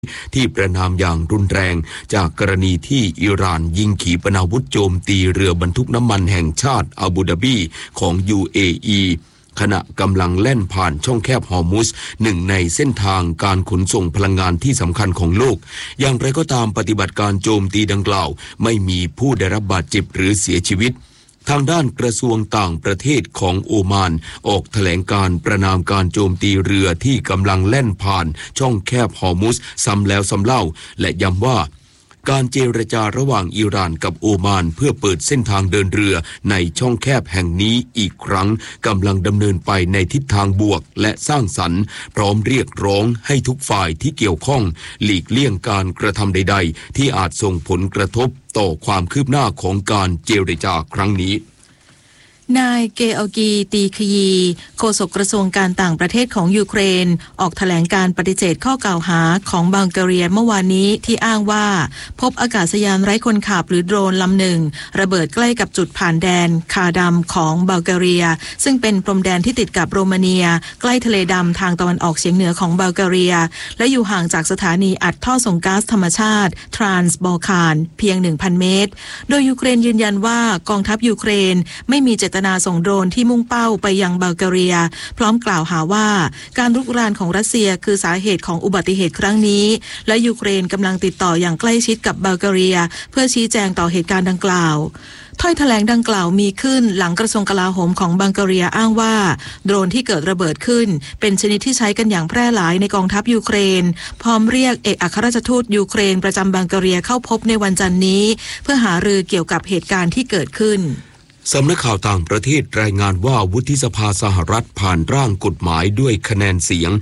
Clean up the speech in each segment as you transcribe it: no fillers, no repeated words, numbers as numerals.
ที่ประณามอย่างรุนแรงจากกรณีที่อิหร่านยิงขีปนาวุธโจมตีเรือบรรทุกน้ำมันแห่งชาติอาบูดาบีของ UAE ขณะกำลังแล่นผ่านช่องแคบฮอร์มุซหนึ่งในเส้นทางการขนส่งพลังงานที่สำคัญของโลกอย่างไรก็ตามปฏิบัติการโจมตีดังกล่าวไม่มีผู้ได้รับบาดเจ็บหรือเสียชีวิตทางด้านกระทรวงต่างประเทศของโอมานออกแถลงการประณามการโจมตีเรือที่กำลังแล่นผ่านช่องแคบฮอร์มุซซ้ำแล้วซ้ำเล่าและย้ำว่าการเจรจาระหว่างอิหร่านกับโอมานเพื่อเปิดเส้นทางเดินเรือในช่องแคบแห่งนี้อีกครั้งกำลังดำเนินไปในทิศทางบวกและสร้างสรรค์พร้อมเรียกร้องให้ทุกฝ่ายที่เกี่ยวข้องหลีกเลี่ยงการกระทำใดๆที่อาจส่งผลกระทบต่อความคืบหน้าของการเจรจาครั้งนี้นายเกอร์กีตีคยีโฆษกกระทรวงการต่างประเทศของยูเครนออกแถลงการปฏิเสธข้อกล่าวหาของบัลแกเรียเมื่อวานนี้ที่อ้างว่าพบอากาศยานไร้คนขับหรือโดรนลำหนึ่งระเบิดใกล้กับจุดผ่านแดนคาดัมของบัลแกเรียซึ่งเป็นพรมแดนที่ติดกับโรมาเนียใกล้ทะเลดำทางตะวันออกเฉียงเหนือของบัลแกเรียและอยู่ห่างจากสถานีอัดท่อส่งก๊าซธรรมชาติทรานส์บอลคานเพียง 1,000 เมตรโดยยูเครนยืนยันว่ากองทัพยูเครนไม่มีเจตนาส่งโดรนที่มุ่งเป้าไปยังบัลแกเรียพร้อมกล่าวหาว่าการรุกรานของรัสเซียคือสาเหตุของอุบัติเหตุครั้งนี้และยูเครนกำลังติดต่ออย่างใกล้ชิดกับบัลแกเรียเพื่อชี้แจงต่อเหตุการณ์ดังกล่าวถ้อยแถลงดังกล่าวมีขึ้นหลังกระทรวงกลาโหมของบัลแกเรียอ้างว่าโดรนที่เกิดระเบิดขึ้นเป็นชนิดที่ใช้กันอย่างแพร่หลายในกองทัพยูเครนพร้อมเรียกเอกอัครราชทูตยูเครนประจำบัลแกเรียเข้าพบในวันจันทร์นี้เพื่อหารือเกี่ยวกับเหตุการณ์ที่เกิดขึ้นสำนักข่าวต่างประเทศรายงานว่าวุฒิสภาสหรัฐผ่านร่างกฎหมายด้วยคะแนนเสียง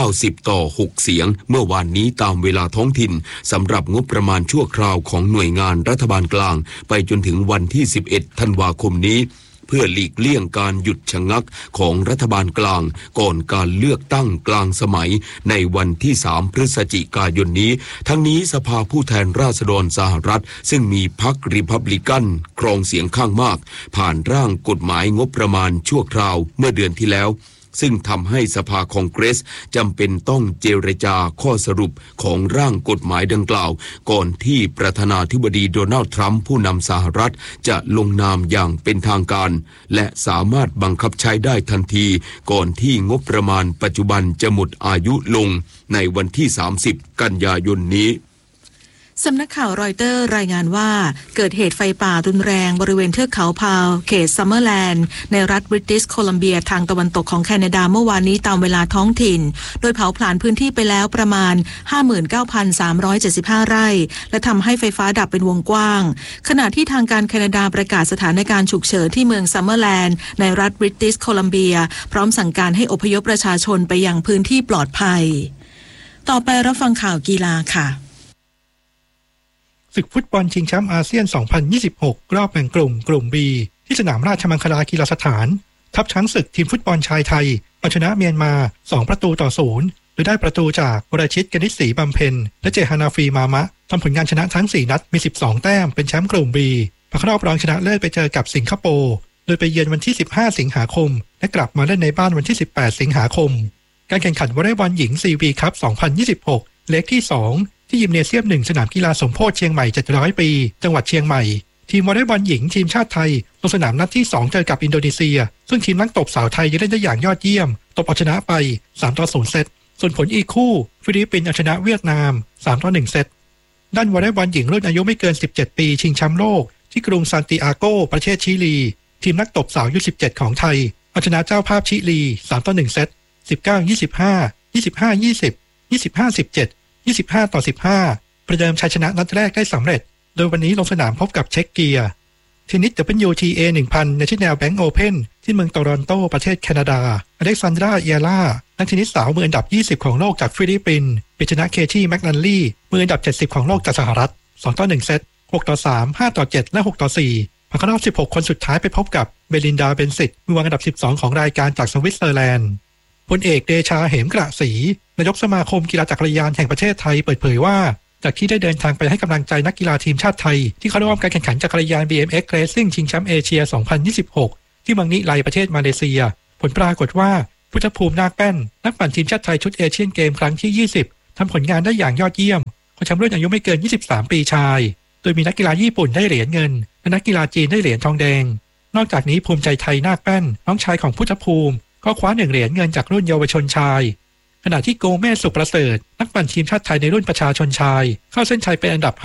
90-6เสียงเมื่อวานนี้ตามเวลาท้องถิ่นสำหรับงบประมาณชั่วคราวของหน่วยงานรัฐบาลกลางไปจนถึงวันที่11ธันวาคมนี้เพื่อหลีกเลี่ยงการหยุดชะงักของรัฐบาลกลางก่อนการเลือกตั้งกลางสมัยในวันที่3พฤศจิกายนนี้ทั้งนี้สภาผู้แทนราษฎรสหรัฐซึ่งมีพรรคริพับลิกันครองเสียงข้างมากผ่านร่างกฎหมายงบประมาณชั่วคราวเมื่อเดือนที่แล้วซึ่งทำให้สภาคองเกรสจำเป็นต้องเจรจาข้อสรุปของร่างกฎหมายดังกล่าวก่อนที่ประธานาธิบดีโดนัลด์ทรัมป์ผู้นำสหรัฐจะลงนามอย่างเป็นทางการและสามารถบังคับใช้ได้ทันทีก่อนที่งบประมาณปัจจุบันจะหมดอายุลงในวันที่30กันยายนนี้สำนักข่าวรอยเตอร์รายงานว่าเกิดเหตุไฟป่ารุนแรงบริเวณเทือกเขาพาวเขตซัมเมอร์แลนด์ในรัฐบริติชโคลัมเบียทางตะวันตกของแคนาดาเมื่อวานนี้ตามเวลาท้องถิ่นโดยเผาผลาญพื้นที่ไปแล้วประมาณ 59,375 ไร่และทำให้ไฟฟ้าดับเป็นวงกว้างขณะที่ทางการแคนาดาประกาศสถานการณ์ฉุกเฉินที่เมืองซัมเมอร์แลนด์ในรัฐบริติชโคลัมเบียพร้อมสั่งการให้อพยพประชาชนไปยังพื้นที่ปลอดภัยต่อไปรับฟังข่าวกีฬาค่ะศึกฟุตบอลชิงแชมป์อาเซียน 2026 รอบแบ่งกลุ่ม B ที่สนามราชมังคลากีฬาสถานทัพช้างศึกทีมฟุตบอลชายไทยเอาชนะเมียนมา2-0โดยได้ประตูจากวรชิต กนิษฐ์ศรีบำเพ็ญและเจฮานาฟีมามะทำผลงานชนะทั้ง4นัดมี12แต้มเป็นแชมป์กลุ่ม B ผ่านเข้ารอบรองชนะเลิศไปเจอกับสิงคโปร์โดยไปเยือนวันที่15สิงหาคมและกลับมาเล่นในบ้านวันที่18สิงหาคมการแข่งขันวอลเลย์บอลหญิง CV คัพ 2026 เล็กที่2ที่ยิมเนเซียม1สนามกีฬาสมโพธิเชียงใหม่700ปีจังหวัดเชียงใหม่ทีมวอลเลย์บอลหญิงทีมชาติไทยลงสนามนัดที่2เจอกับอินโดนีเซียซึ่งทีมนักตบสาวไทยยังเล่นได้อย่างยอดเยี่ยมตบเอาชนะไป3-0เซตส่วนผลอีกคู่ฟิลิปปินส์เอาชนะเวียดนาม3-1เซตด้านวอลเลย์บอลหญิงรุ่นอายุไม่เกิน17ปีชิงแชมป์โลกที่กรุงซานติอาโกประเทศชิลีทีมนักตบสาวอายุ17ของไทยเอาชนะเจ้าภาพชิลี3-1เซต19-25 25-20 25-17 25-15ประเดิมชัยชนะนัดแรกได้สำเร็จโดยวันนี้ลงสนามพบกับเช็กเกียเทนนิส WTA 1000 National Bank Open ที่เมืองโตรอนโตประเทศแคนาดาอเล็กซานดราเอียร่านักเทนนิสสาวมืออันดับ20ของโลกจากฟิลิปปินส์ไปชนะเคที่แมคนันลี่มืออันดับ70ของโลกจากสหรัฐ2-1เซต6-3 5-7 และ 6-4ผ่านเข้ารอบ16คนสุดท้ายไปพบกับเบลินดาเบนซิตมือวางอันดับ12ของรายการจากสวิตเซอร์แลนด์พลเอกเดชาเหมกระศรีนายกสมาคมกีฬาจักรยานแห่งประเทศไทยเปิดเผยว่าจากที่ได้เดินทางไปให้กำลังใจนักกีฬาทีมชาติไทยที่เข้าร่วมการแข่งขันจักรยาน BMX Racing ชิงแชมป์เอเชีย 2026 ที่เมืองนิไลประเทศมาเลเซียผลปรากฏว่าพุทธภูมินาคแป้นนักปั่นทีมชาติไทยชุดเอเชียนเกมครั้งที่ทำผลงานได้อย่างยอดเยี่ยมของแชมป์รุ่นอายุไม่เกิน23ปีชายโดยมีนักกีฬาญี่ปุ่นได้เหรียญเงินและนักกีฬาจีนได้เหรียญทองแดงนอกจากนี้ภูมิใจไทยนาคแป้นน้องชายของพุทธภูมิก็คว้า1เหรียญเงินจากรุ่นเยาวชนชายขณะที่โกเมสสุขประเสริฐนักปั่นทีมชาติไทยในรุ่นประชาชนชายเข้าเส้นชัยเป็นอันดับ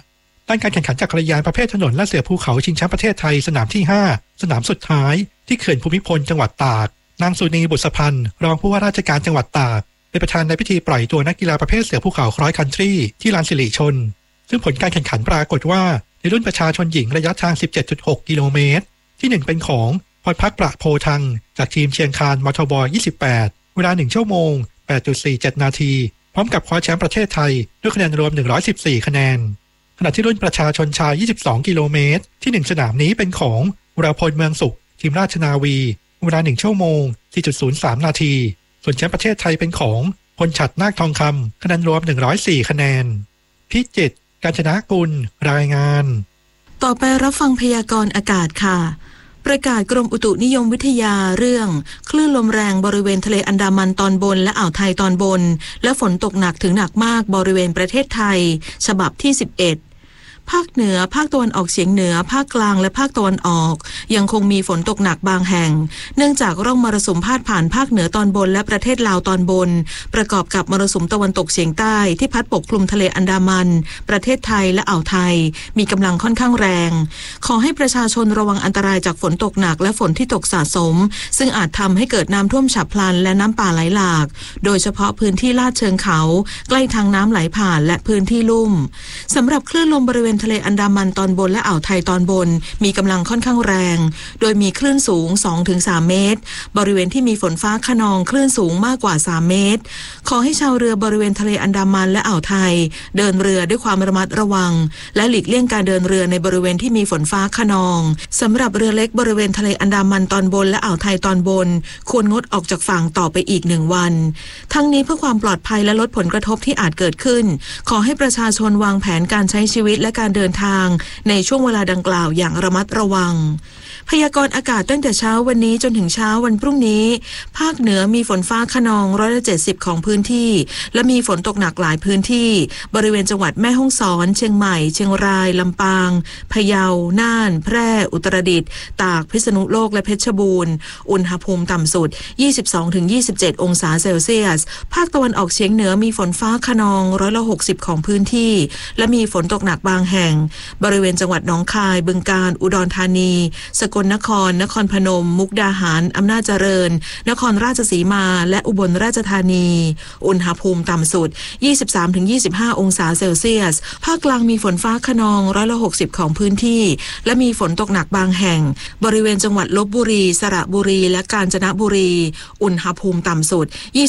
5ด้านการแข่งขันจักรยานประเภทถนนและเสือภูเขาชิงแชมป์ประเทศไทยสนามที่5สนามสุดท้ายที่เขื่อนภูมิพลจังหวัดตากนางสุนีบุษพันธ์รองผู้ว่าราชการจังหวัดตากเป็นประธานในพิธีปล่อยตัวนักกีฬาประเภทเสือภูเขาคร้อยคันทรีที่ลานสิริชนซึ่งผลการแข่งขันปรากฏว่าในรุ่นประชาชนหญิงระยะทาง 17.6 กิโลเมตรที่1เป็นของพรพักประโพทังจากทีมเชียงคานมทบ28เวลา1ชั่วโมง 8.47 นาทีพร้อมกับคว้าแชมป์ประเทศไทยด้วยคะแนนรวม114คะแนนขณะที่รุ่นประชาชนชาย22กิโลเมตรที่1สนามนี้เป็นของวราพลเมืองสุขทีมราชนาวีเวลา1ชั่วโมง 4.03 นาทีส่วนแชมป์ประเทศไทยเป็นของพลฉัตรนาคทองคำคะแนนรวม104คะแนนพิจิตรกาญจนกุลรายงานต่อไปรับฟังพยากรณ์อากาศค่ะประกาศกรมอุตุนิยมวิทยาเรื่องคลื่นลมแรงบริเวณทะเลอันดามันตอนบนและอ่าวไทยตอนบนและฝนตกหนักถึงหนักมากบริเวณประเทศไทยฉบับที่11ภาคเหนือภาคตะวันออกเฉียงเหนือภาคกลางและภาคตะวันออกยังคงมีฝนตกหนักบางแห่งเนื่องจากร่องมรสุมพาดผ่านภาคเหนือตอนบนและประเทศลาวตอนบนประกอบกับมรสุมตะวันตกเฉียงใต้ที่พัดปกคลุมทะเลอันดามันประเทศไทยและอ่าวไทยมีกำลังค่อนข้างแรงขอให้ประชาชนระวังอันตรายจากฝนตกหนักและฝนที่ตกสะสมซึ่งอาจทำให้เกิดน้ำท่วมฉับพลันและน้ำป่าไหลหลากโดยเฉพาะพื้นที่ลาดเชิงเขาใกล้ทางน้ำไหลผ่านและพื้นที่ลุ่มสำหรับคลื่นลมบริเวณทะเลอันดามันตอนบนและอ่าวไทยตอนบนมีกำลังค่อนข้างแรงโดยมีคลื่นสูง 2-3 เมตรบริเวณที่มีฝนฟ้าคะนองคลื่นสูงมากกว่า3เมตรขอให้ชาวเรือบริเวณทะเลอันดามันและอ่าวไทยเดินเรือด้วยความระมัดระวังและหลีกเลี่ยงการเดินเรือในบริเวณที่มีฝนฟ้าคะนองสำหรับเรือเล็กบริเวณทะเลอันดามันตอนบนและอ่าวไทยตอนบนควรงดออกจากฝั่งต่อไปอีก1วันทั้งนี้เพื่อความปลอดภัยและลดผลกระทบที่อาจเกิดขึ้นขอให้ประชาชนวางแผนการใช้ชีวิตและการเดินทางในช่วงเวลาดังกล่าวอย่างระมัดระวังพยากรณ์อากาศตั้งแต่เช้าวันนี้จนถึงเช้าวันพรุ่งนี้ภาคเหนือมีฝนฟ้าคะนอง170ของพื้นที่และมีฝนตกหนักหลายพื้นที่บริเวณจังหวัดแม่ฮ่องสอนเชียงใหม่เชียงรายลำปางพะเยาน่านแพร่อุตรดิตถ์ตากพิษณุโลกและเพชรบูรณ์อุณหภูมิต่ำสุด 22-27 องศาเซลเซียสภาคตะวันออกเฉียงเหนือมีฝนฟ้าคะนอง160ของพื้นที่และมีฝนตกหนักบางแห่งบริเวณจังหวัดหนองคายบึงกาฬอุดรธานีสกลนครนครพนมมุกดาหารอำนาจเจริญนครราชสีมาและอุบลราชธานีอุณหภูมิต่ำสุด 23-25 องศาเซลเซียสภาคกลางมีฝนฟ้าคะนอง160ของพื้นที่และมีฝนตกหนักบางแห่งบริเวณจังหวัดลพบุรีสระบุรีและกาญจนบุรีอุณหภูมิต่ำสุด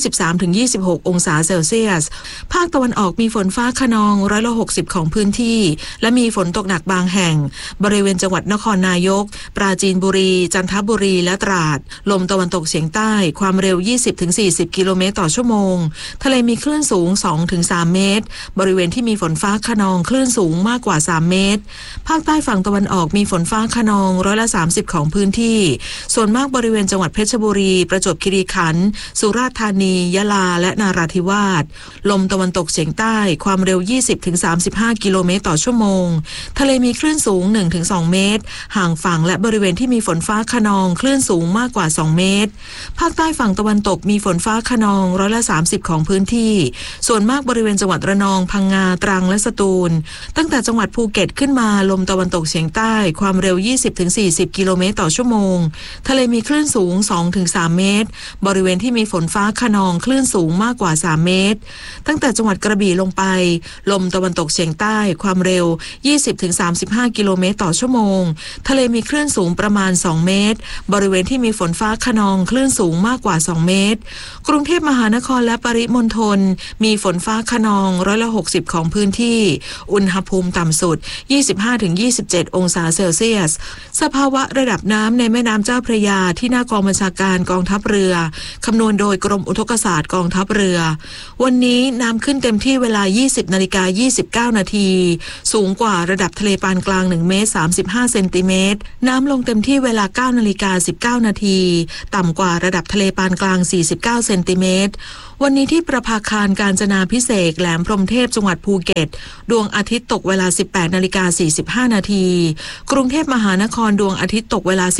23-26 องศาเซลเซียสภาคตะวันออกมีฝนฟ้าคะนอง160ของพื้นที่และมีฝนตกหนักบางแห่งบริเวณจังหวัดนครนายกปราจีนบุรีจันทบุรีและตราดลมตะวันตกเฉียงใต้ความเร็ว 20-40 กิโลเมตรต่อชั่วโมงทะเลมีคลื่นสูง 2-3 เมตรบริเวณที่มีฝนฟ้าคะนองคลื่นสูงมากกว่า3เมตรภาคใต้ฝั่งตะวันออกมีฝนฟ้าคะนอง30%ของพื้นที่ส่วนมากบริเวณจังหวัดเพชรบุรีประจวบคีรีขันธ์สุราษฎร์ธานียะลาและนราธิวาสลมตะวันตกเฉียงใต้ความเร็ว 20-35 กิโลเมตรต่อชั่วโมงทะเลมีคลื่นสูง 1-2 เมตรห่างฝั่งและบริเวณที่มีฝนฟ้าคะนองคลื่นสูงมากกว่า2เมตรภาคใต้ฝั่งตะวันตกมีฝนฟ้าคะนอง30%ของพื้นที่ส่วนมากบริเวณจังหวัดระนองพังงาตรังและสตูลตั้งแต่จังหวัดภูเก็ตขึ้นมาลมตะวันตกเฉียงใต้ความเร็ว 20-40 กิโลเมตรต่อชั่วโมงทะเลมีคลื่นสูง 2-3 เมตรบริเวณที่มีฝนฟ้าคะนองคลื่นสูงมากกว่า3เมตรตั้งแต่จังหวัดกระบี่ลงไปลมตะวันตกเฉียงใต้ความเร็ว 20-35 กิโลเมตรต่อชั่วโมงทะเลมีคลื่นสูงประมาณ2เมตรบริเวณที่มีฝนฟ้าคะนองคลื่นสูงมากกว่า2เมตรกรุงเทพมหานครและปริมณฑลมีฝนฟ้าคะนอง160ของพื้นที่อุณหภูมิต่ำสุด 25-27 องศาเซลเซียสสภาวะระดับน้ำในแม่น้ำเจ้าพระยาที่หน้ากองบัญชาการกองทัพเรือคำนวณโดยกรมอุทกศาสตร์กองทัพเรือวันนี้น้ำขึ้นเต็มที่เวลา 20:29 นาทีสูงกว่าระดับทะเลปานกลาง1เมตร35เซนติเมตรน้ำลงเต็มที่เวลา 9:19 นาทีต่ำกว่าระดับทะเลปานกลาง49เซนติเมตรวันนี้ที่ประภาคารกาญจนาภิเษกแหลมพรหมเทพจังหวัดภูเก็ตดวงอาทิตย์ตกเวลา 18:45 นาทีกรุงเทพมหานครดวงอาทิตย์ตกเวลา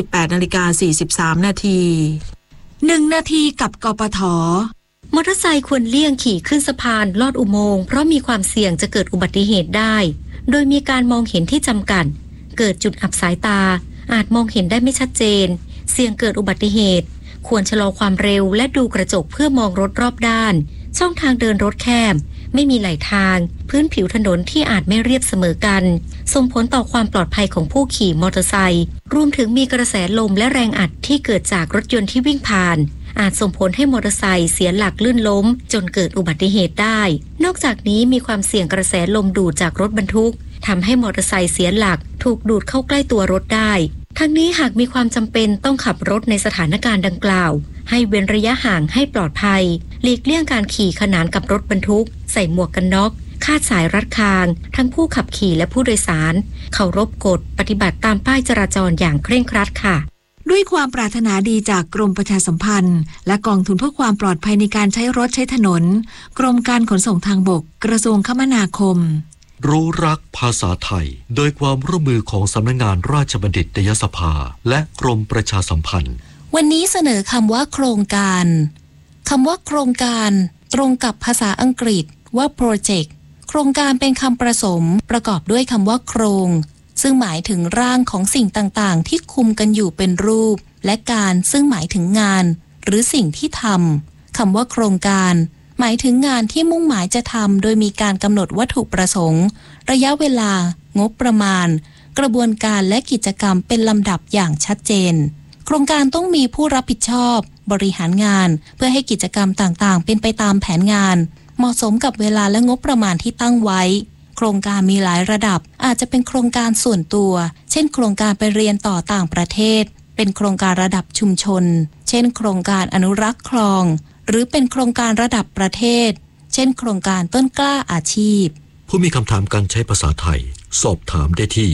18:43 นาที1 นาทีกับกปท. มอเตอร์ไซค์ควรเลี่ยงขี่ขึ้นสะพานลอดอุโมงค์เพราะมีความเสี่ยงจะเกิดอุบัติเหตุได้โดยมีการมองเห็นที่จำกัดเกิดจุดอับสายตาอาจมองเห็นได้ไม่ชัดเจนเสี่ยงเกิดอุบัติเหตุควรชะลอความเร็วและดูกระจกเพื่อมองรถรอบด้านช่องทางเดินรถแคบไม่มีไหลทางพื้นผิวถนนที่อาจไม่เรียบเสมอกันส่งผลต่อความปลอดภัยของผู้ขี่มอเตอร์ไซค์รวมถึงมีกระแสลมและแรงอัดที่เกิดจากรถยนต์ที่วิ่งผ่านอาจส่งผลให้มอเตอร์ไซค์เสียหลักลื่นล้มจนเกิดอุบัติเหตุได้นอกจากนี้มีความเสี่ยงกระแสลมดูดจากรถบรรทุกทำให้มอเตอร์ไซค์เสียหลักถูกดูดเข้าใกล้ตัวรถได้ทั้งนี้หากมีความจำเป็นต้องขับรถในสถานการณ์ดังกล่าวให้เว้นระยะห่างให้ปลอดภัยหลีกเลี่ยงการขี่ขนานกับรถบรรทุกใส่หมวกกันน็อกคาดสายรัดคางทั้งผู้ขับขี่และผู้โดยสารเคารพกฎปฏิบัติตามป้ายจราจรอย่างเคร่งครัดค่ะด้วยความปรารถนาดีจากกรมประชาสัมพันธ์และกองทุนเพื่อความปลอดภัยในการใช้รถใช้ถนนกรมการขนส่งทางบกกระทรวงคมนาคมรู้รักภาษาไทยโดยความร่วมมือของสำนักงานราชบัณฑิตยสภาและกรมประชาสัมพันธ์วันนี้เสนอคำว่าโครงการคำว่าโครงการตรงกับภาษาอังกฤษว่า project โครงการเป็นคำผสมประกอบด้วยคำว่าโครงซึ่งหมายถึงร่างของสิ่งต่างๆที่คุมกันอยู่เป็นรูปและการซึ่งหมายถึงงานหรือสิ่งที่ทำคำว่าโครงการหมายถึงงานที่มุ่งหมายจะทำโดยมีการกำหนดวัตถุประสงค์ระยะเวลางบประมาณกระบวนการและกิจกรรมเป็นลำดับอย่างชัดเจนโครงการต้องมีผู้รับผิดชอบบริหารงานเพื่อให้กิจกรรมต่างๆเป็นไปตามแผนงานเหมาะสมกับเวลาและงบประมาณที่ตั้งไว้โครงการมีหลายระดับอาจจะเป็นโครงการส่วนตัวเช่นโครงการไปเรียนต่อต่างประเทศเป็นโครงการระดับชุมชนเช่นโครงการอนุรักษ์คลองหรือเป็นโครงการระดับประเทศเช่นโครงการต้นกล้าอาชีพผู้มีคำถามการใช้ภาษาไทยสอบถามได้ที่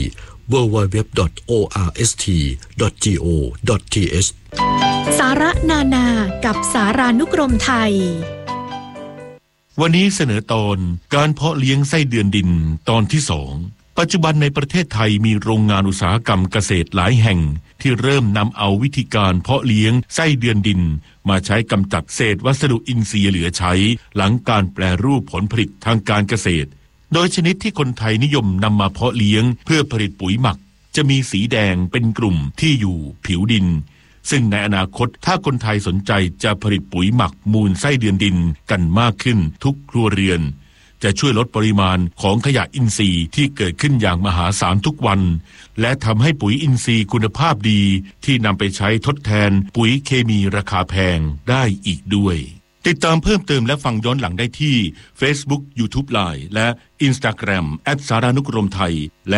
www.orst.go.th สาระนานากับสารานุกรมไทยวันนี้เสนอตอนการเพาะเลี้ยงไส้เดือนดินตอนที่2ปัจจุบันในประเทศไทยมีโรงงานอุตสาหกรรมเกษตรหลายแห่งที่เริ่มนำเอาวิธีการเพาะเลี้ยงไส้เดือนดินมาใช้กำจัดเศษวัสดุอินทรีย์เหลือใช้หลังการแปรรูปผลผลิตทางการเกษตรโดยชนิดที่คนไทยนิยมนำมาเพาะเลี้ยงเพื่อผลิตปุ๋ยหมักจะมีสีแดงเป็นกลุ่มที่อยู่ผิวดินซึ่งในอนาคตถ้าคนไทยสนใจจะผลิตปุ๋ยหมักมูลไส้เดือนดินกันมากขึ้นทุกครัวเรือนจะช่วยลดปริมาณของขยะอินทรีย์ที่เกิดขึ้นอย่างมหาศาลทุกวันและทำให้ปุ๋ยอินทรีย์คุณภาพดีที่นำไปใช้ทดแทนปุ๋ยเคมีราคาแพงได้อีกด้วยติดตามเพิ่มเติมและฟังย้อนหลังได้ที่ Facebook YouTube Line และ Instagram @saranukromthai และ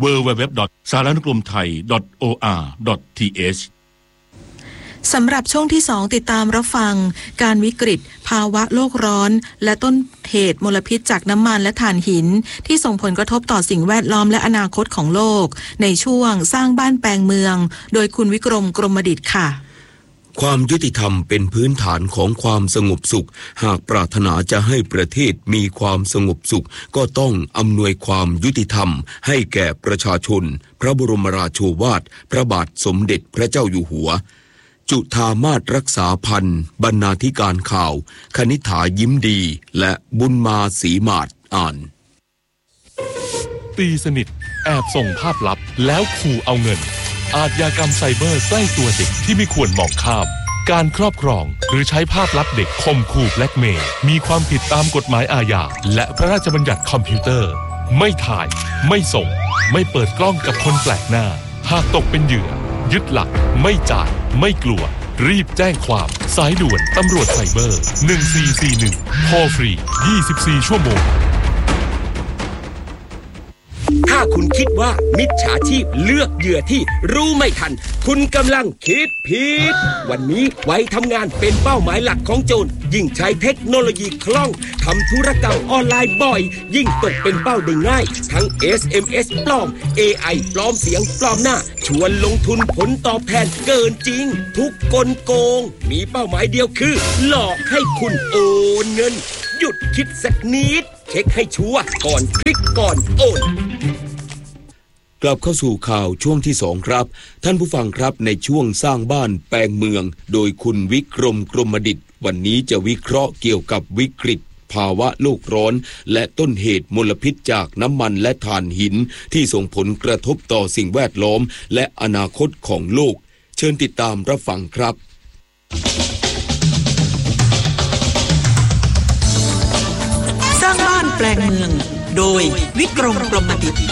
www.saranukromthai.or.th สำหรับช่วงที่2ติดตามรับฟังการวิกฤตภาวะโลกร้อนและต้นเหตุมลพิษจากน้ำมันและถ่านหินที่ส่งผลกระทบต่อสิ่งแวดล้อมและอนาคตของโลกในช่วงสร้างบ้านแปลงเมืองโดยคุณวิกรมกรมดิษฐ์ค่ะความยุติธรรมเป็นพื้นฐานของความสงบสุขหากปรารถนาจะให้ประเทศมีความสงบสุขก็ต้องอำนวยความยุติธรรมให้แก่ประชาชนพระบรมราโชวาทพระบาทสมเด็จพระเจ้าอยู่หัวจุฑามาศรักษาพันธ์บรรณาธิการข่าวคณิษฐายิ้มดีและบุญมาศรีมาศอ่านตีสนิทแอบส่งภาพลับแล้วขู่เอาเงินอาชญากรรมไซเบอร์ใกล้ตัวเด็กที่ไม่ควรมองข้ามการครอบครองหรือใช้ภาพลับเด็กข่มขู่แบล็กเมย์มีความผิดตามกฎหมายอาญาและพระราชบัญญัติคอมพิวเตอร์ไม่ถ่ายไม่ส่งไม่เปิดกล้องกับคนแปลกหน้าหากตกเป็นเหยื่อยึดหลักไม่จ่ายไม่กลัวรีบแจ้งความสายด่วนตำรวจไซเบอร์1441โทรฟรี24ชั่วโมงทถ้าคุณคิดว่ามิจฉาชีพเลือกเหยื่อที่รู้ไม่ทันคุณกำลังคิดผิดวันนี้ไว้ทำงานเป็นเป้าหมายหลักของโจรยิ่งใช้เทคโนโลยีคล่องทำธุรกรรมออนไลน์บ่อยยิ่งตกเป็นเป้าได้ง่ายทั้ง SMS ปลอม AI ปลอมเสียงปลอมหน้าชวนลงทุนผลตอบแทนเกินจริงทุกกลโกงมีเป้าหมายเดียวคือหลอกให้คุณโอนเงินหยุดคิดสักนิดเช็คให้ชัวร์ก่อนคลิกก่อนโอนกลับเข้าสู่ข่าวช่วงที่2ครับท่านผู้ฟังครับในช่วงสร้างบ้านแปลงเมืองโดยคุณวิกรมกรมดิษฐ์วันนี้จะวิเคราะห์เกี่ยวกับวิกฤตภาวะโลกร้อนและต้นเหตุมลพิษจากน้ำมันและถ่านหินที่ส่งผลกระทบต่อสิ่งแวดล้อมและอนาคตของโลกเชิญติดตามรับฟังครับสร้างบ้านแปลงเมืองโดยวิกรมกรมดิษฐ์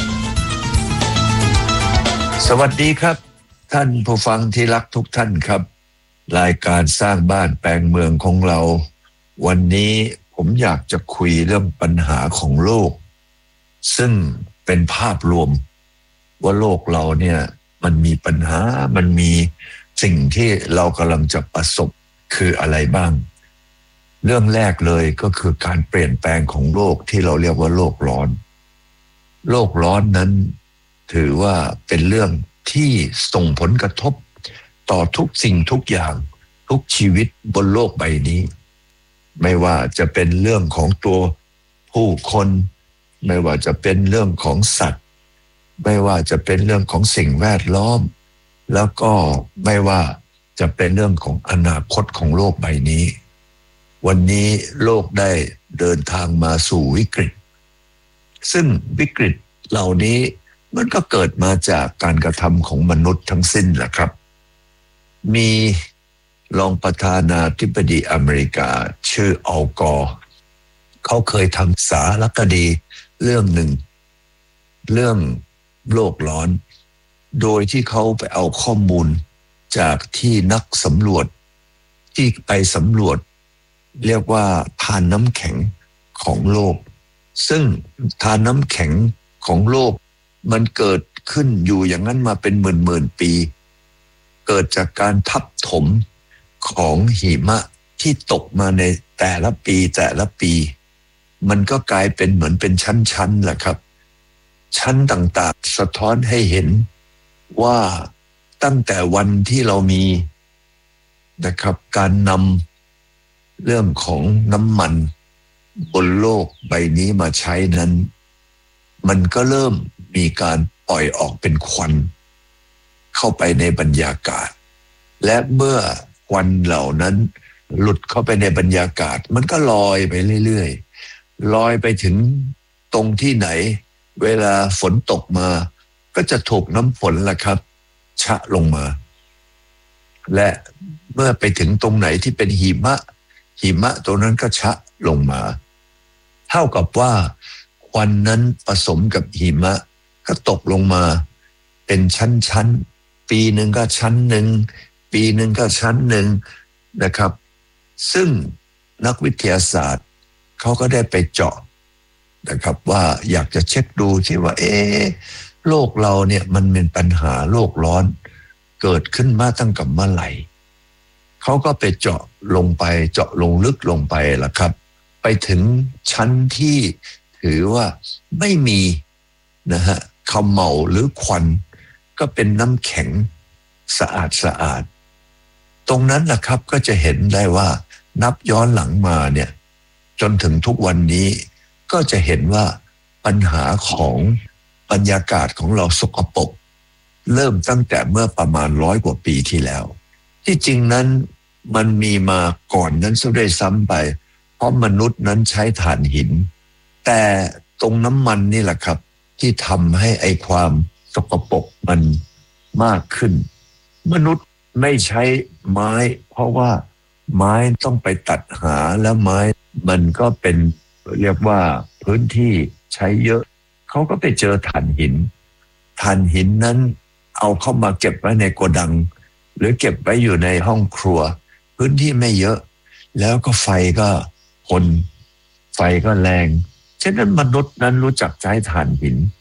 สวัสดีครับท่านผู้ฟังที่รักทุกท่านครับรายการสร้างบ้านแปลงเมืองของเราวันนี้ผมอยากจะคุยเรื่องปัญหาของโลกซึ่งเป็นภาพรวมว่าโลกเราเนี่ยมันมีปัญหามันมีสิ่งที่เรากำลังจะประสบคืออะไรบ้างเรื่องแรกเลยก็คือการเปลี่ยนแปลงของโลกที่เราเรียกว่าโลกร้อนโลกร้อนนั้นถือว่าเป็นเรื่องที่ส่งผลกระทบต่อทุกสิ่งทุกอย่างทุกชีวิตบนโลกใบนี้ไม่ว่าจะเป็นเรื่องของตัวผู้คนไม่ว่าจะเป็นเรื่องของสัตว์ไม่ว่าจะเป็นเรื่องของสิ่งแวดล้อมแล้วก็ไม่ว่าจะเป็นเรื่องของอนาคตของโลกใบนี้วันนี้โลกได้เดินทางมาสู่วิกฤตซึ่งวิกฤตเหล่านี้มันก็เกิดมาจากการกระทำของมนุษย์ทั้งสิ้นแหละครับมีรองประธานาธิบดีอเมริกาชื่ออัลกอร์เขาเคยทำสารคดีเรื่องหนึ่งเรื่องโลกร้อนโดยที่เขาไปเอาข้อมูลจากที่นักสำรวจที่ไปสำรวจเรียกว่าทานน้ำแข็งของโลกซึ่งทานน้ำแข็งของโลกมันเกิดขึ้นอยู่อย่างนั้นมาเป็นหมื่นปีเกิดจากการทับถมของหิมะที่ตกมาในแต่ละปีมันก็กลายเป็นเหมือนเป็นชั้นๆแหละครับชั้นต่างๆสะท้อนให้เห็นว่าตั้งแต่วันที่เรามีนะครับการนำเรื่องของน้ำมันบนโลกใบนี้มาใช้นั้นมันก็เริ่มมีการปล่อยออกเป็นควันเข้าไปในบรรยากาศและเมื่อควันเหล่านั้นหลุดเข้าไปในบรรยากาศมันก็ลอยไปเรื่อยๆลอยไปถึงตรงที่ไหนเวลาฝนตกมาก็จะถูกน้ำฝนล่ะครับชะลงมาและเมื่อไปถึงตรงไหนที่เป็นหิมะตรงนั้นก็ชะลงมาเท่ากับว่าควันนั้นผสมกับหิมะก็ตกลงมาเป็นชั้นๆปีหนึ่งก็ชั้นหนึ่งปีหนึ่งก็ชั้นหนึ่งนะครับซึ่งนักวิทยาศาสตร์เขาก็ได้ไปเจาะนะครับว่าอยากจะเช็คดูที่ว่าโลกเราเนี่ยมันเป็นปัญหาโลกร้อนเกิดขึ้นมาตั้งแต่เมื่อไหร่เขาก็ไปเจาะลงลึกลงไปล่ะครับไปถึงชั้นที่ถือว่าไม่มีนะฮะเขม่าหรือควันก็เป็นน้ำแข็งสะอาดตรงนั้นนะครับก็จะเห็นได้ว่านับย้อนหลังมาเนี่ยจนถึงทุกวันนี้ก็จะเห็นว่าปัญหาของบรรยากาศของเราสกปรกเริ่มตั้งแต่เมื่อประมาณ100 กว่าปีที่แล้วที่จริงนั้นมันมีมาก่อนนั้นซะด้วยซ้ำไปเพราะมนุษย์นั้นใช้ถ่านหินแต่ตรงน้ำมันนี่แหละครับที่ทำให้ไอ้ความสกปรกมันมากขึ้นมนุษย์ไม่ใช้ไม้เพราะว่าไม้ต้องไปตัดหาแล้วไม้มันก็เป็นเรียกว่าพื้นที่ใช้เยอะเขาก็ไปเจอถ่านหินนั้นเอาเข้ามาเก็บไว้ในโกดังหรือเก็บไว้อยู่ในห้องครัวพื้นที่ไม่เยอะแล้วก็ไฟก็ทนไฟก็แรงฉะนั้นมนุษย์นั้นรู้จักใช้ถ่าน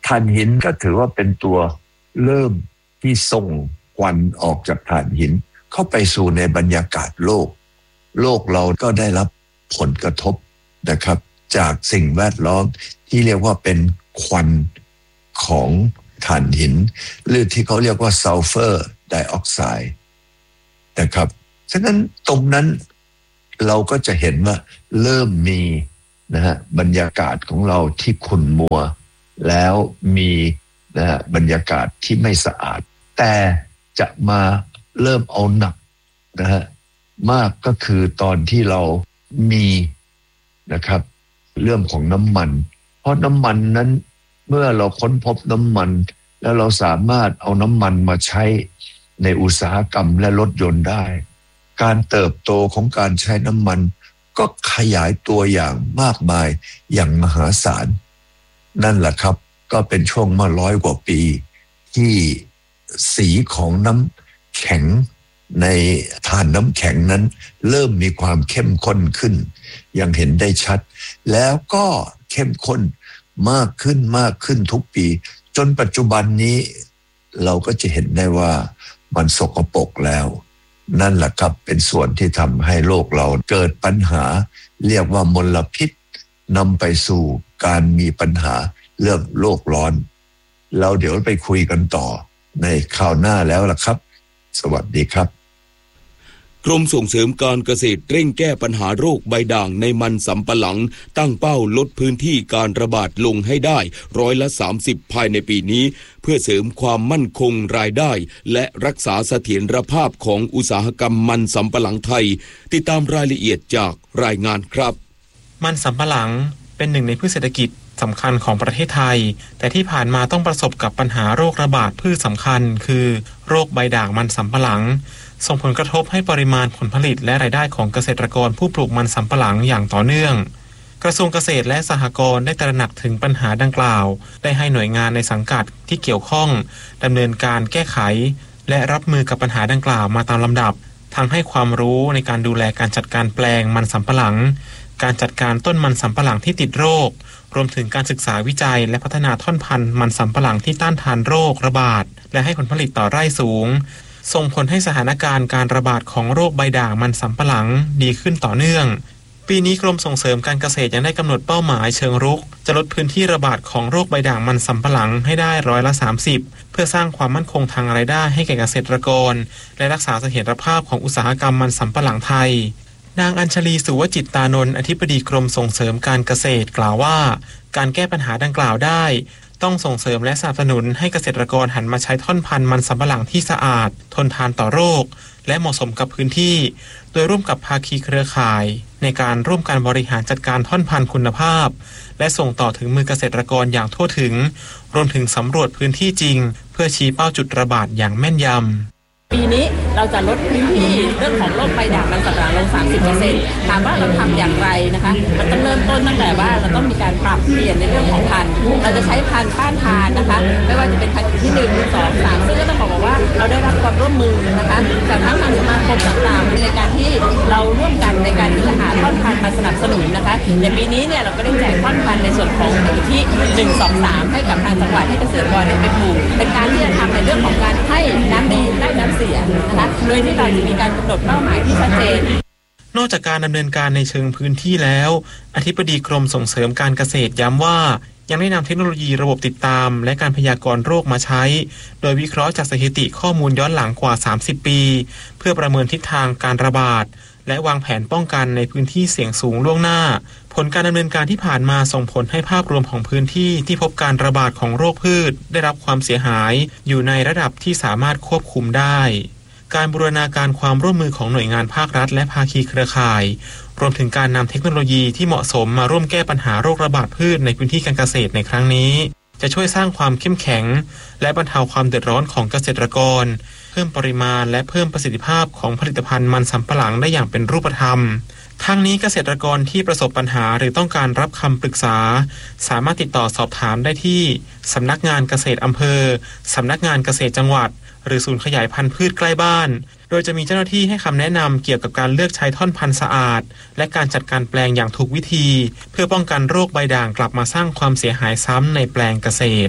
ถ่านหินก็ถือว่าเป็นตัวเริ่มที่ส่งควันออกจากถ่านหินเข้าไปสู่ในบรรยากาศโลกเราก็ได้รับผลกระทบนะครับจากสิ่งแวดล้อมที่เรียกว่าเป็นควันของถ่านหินหรือที่เขาเรียกว่าซัลเฟอร์ไดออกไซด์นะครับฉะนั้นตรงนั้นเราก็จะเห็นว่าเริ่มมีนะฮะบรรยากาศของเราที่ขุ่นมัวแล้วมีนะฮะบรรยากาศที่ไม่สะอาดแต่จะมาเริ่มเอาหนักนะฮะมากก็คือตอนที่เรามีนะครับเรื่องของน้ำมันเพราะน้ำมันนั้นเมื่อเราค้นพบน้ำมันแล้วเราสามารถเอาน้ำมันมาใช้ในอุตสาหกรรมและรถยนต์ได้การเติบโตของการใช้น้ำมันก็ขยายตัวอย่างมากมายอย่างมหาศาลนั่นแหละครับก็เป็นช่วงมา100 กว่าปีที่สีของน้ำแข็งในถ่านน้ำแข็งนั้นเริ่มมีความเข้มข้นขึ้นอย่างเห็นได้ชัดแล้วก็เข้มข้นมากขึ้นทุกปีจนปัจจุบันนี้เราก็จะเห็นได้ว่ามันสกปรกแล้วนั่นแหละครับเป็นส่วนที่ทำให้โลกเราเกิดปัญหาเรียกว่ามลพิษนำไปสู่การมีปัญหาเรื่องโลกร้อนเราเดี๋ยวไปคุยกันต่อในคราวหน้าแล้วล่ะครับสวัสดีครับกรมส่งเสริมการเกษตรเร่งแก้ปัญหาโรคใบด่างในมันสำปะหลังตั้งเป้าลดพื้นที่การระบาดลงให้ได้30%ภายในปีนี้เพื่อเสริมความมั่นคงรายได้และรักษาเสถียรภาพของอุตสาหกรรมมันสำปะหลังไทยติดตามรายละเอียดจากรายงานครับมันสำปะหลังเป็นหนึ่งในพืชเศรษฐกิจสำคัญของประเทศไทยแต่ที่ผ่านมาต้องประสบกับปัญหาโรคระบาดพืชสำคัญคือโรคใบด่างมันสำปะหลังส่งผลกระทบให้ปริมาณผลผลิตและรายได้ของเกษตรกรผู้ปลูกมันสำปะหลังอย่างต่อเนื่องกระทรวงเกษตรและสหกรณ์ได้ตระหนักถึงปัญหาดังกล่าวได้ให้หน่วยงานในสังกัดที่เกี่ยวข้องดำเนินการแก้ไขและรับมือกับปัญหาดังกล่าวมาตามลำดับทั้งให้ความรู้ในการดูแลการจัดการแปลงมันสำปะหลังการจัดการต้นมันสำปะหลังที่ติดโรครวมถึงการศึกษาวิจัยและพัฒนาท่อนพันธุ์มันสำปะหลังที่ต้านทานโรคระบาดและให้ผลผลิตต่อไร่สูงส่งผลให้สถานการณ์การระบาดของโรคใบด่างมันสำปะหลังดีขึ้นต่อเนื่องปีนี้กรมส่งเสริมการเกษตรยังได้กำหนดเป้าหมายเชิงรุกจะลดพื้นที่ระบาดของโรคใบด่างมันสำปะหลังให้ได้30%เพื่อสร้างความมั่นคงทางรายได้ให้แก่เกษตรกรและรักษาเสถียรภาพของอุตสาหกรรมมันสำปะหลังไทยนางอัญชลีสุวจิตตานนท์อธิบดีกรมส่งเสริมการเกษตรกล่าวว่าการแก้ปัญหาดังกล่าวได้ต้องส่งเสริมและสนับสนุนให้เกษตรกรหันมาใช้ท่อนพันธุ์มันสำปะหลังที่สะอาดทนทานต่อโรคและเหมาะสมกับพื้นที่โดยร่วมกับภาคีเครือข่ายในการร่วมกันบริหารจัดการท่อนพันธุ์คุณภาพและส่งต่อถึงมือเกษตรกรอย่างทั่วถึงรวมถึงสำรวจพื้นที่จริงเพื่อชี้เป้าจุดระบาดอย่างแม่นยำปีนี้เราจะลดพื้นที่เรื่องของโรคใบด่างมันสำปะหลังลง 30% ถามว่าเราทำอย่างไรนะคะมันต้องเริ่มต้นตั้งแต่ว่าเราต้องมีการปรับเปลี่ยนในเรื่องของพันธุ์เราจะใช้พันธุ์ต้านทานนะคะไม่ว่าจะเป็นพันธุ์ที่1 2 3ซึ่งก็ต้องบอกว่าเราได้รับความร่วมมือนะคะจากทั้งทางสมาคมต่างๆในการที่เราร่วมกันในการที่จะหาท่อนพันธุ์มาสนับสนุนนะคะในปีนี้เนี่ยเราก็ได้แจกท่อนพันธุ์ในส่วนของที่1 2 3ให้กับทางจังหวัดให้เกษตรกรไปปลูกเป็นการที่จะทำในเรื่องของการให้น้ำดีได้น้ำเสียนะคะโดยที่เราจะมีการกำหนดเป้าหมายที่ชัดเจนนอกจากการดำเนินการในเชิงพื้นที่แล้วอธิบดีกรมส่งเสริมการเกษตรย้ำว่ายังได้นำเทคโนโลยีระบบติดตามและการพยากรณ์โรคมาใช้โดยวิเคราะห์จากสถิติข้อมูลย้อนหลังกว่า30ปีเพื่อประเมินทิศทางการระบาดและวางแผนป้องกันในพื้นที่เสี่ยงสูงล่วงหน้าผลการดำเนินการที่ผ่านมาส่งผลให้ภาพรวมของพื้นที่ที่พบการระบาดของโรคพืชได้รับความเสียหายอยู่ในระดับที่สามารถควบคุมได้การบูรณาการความร่วมมือของหน่วยงานภาครัฐและภาคีเครือข่ายรวมถึงการนำเทคโนโลยีที่เหมาะสมมาร่วมแก้ปัญหาโรคระบาดพืชในพื้นที่การเกษตรในครั้งนี้จะช่วยสร้างความเข้มแข็งและบรรเทาความเดือดร้อนของเกษตรกรเพิ่มปริมาณและเพิ่มประสิทธิภาพของผลิตภัณฑ์มันสำปะหลังได้อย่างเป็นรูปธรรมทั้งนี้เกษตรกรที่ประสบปัญหาหรือต้องการรับคำปรึกษาสามารถติดต่อสอบถามได้ที่สำนักงานเกษตรอำเภอสำนักงานเกษตรจังหวัดหรือศูนย์ขยายพันธุ์พืชใกล้บ้านโดยจะมีเจ้าหน้าที่ให้คำแนะนำเกี่ยวกับการเลือกใช้ท่อนพันธุ์สะอาดและการจัดการแปลงอย่างถูกวิธีเพื่อป้องกันโรคใบด่างกลับมาสร้างความเสียหายซ้ำในแปลงเกษตร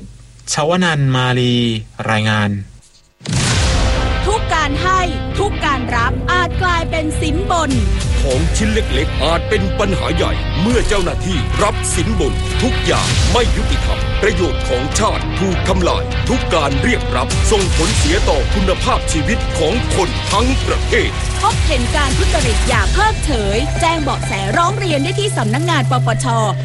ชวนันท์มาลีรายงานทุกการให้ทุกการรับอาจกลายเป็นสินบนของชิ้นเล็กๆอาจเป็นปัญหาใหญ่เมื่อเจ้าหน้าที่รับสินบนทุกอย่างไม่ยุติธรรมประโยชน์ของชาติถูกทำลายทุกการเรียกรับส่งผลเสียต่อคุณภาพชีวิตของคนทั้งประเทศพบเห็นการทุจริตอย่าเพิกเฉยแจ้งเบาะแสร้องเรียนได้ที่สำนักงานปปช